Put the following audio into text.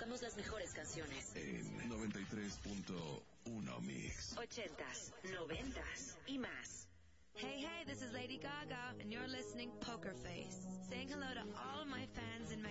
pasamos las mejores canciones. En 93.1 Mix. 80s, 90s y más. Hey, this is Lady Gaga, and you're listening Poker Face, saying hello to all of my fans in